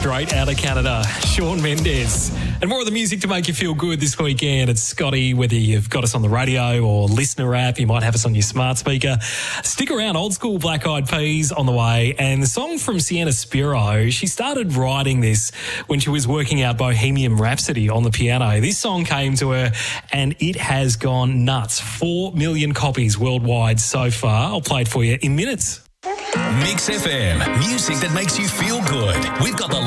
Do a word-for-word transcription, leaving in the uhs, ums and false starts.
straight out of Canada, Shawn Mendes. And more of the music to make you feel good this weekend. It's Scotty, whether you've got us on the radio or listener app, you might have us on your smart speaker. Stick around, old school Black Eyed Peas on the way. And the song from Sienna Spiro, she started writing this when she was working out Bohemian Rhapsody on the piano. This song came to her and it has gone nuts. Four million copies worldwide so far. I'll play it for you in minutes. Mix F M, music that makes you feel good. We've got the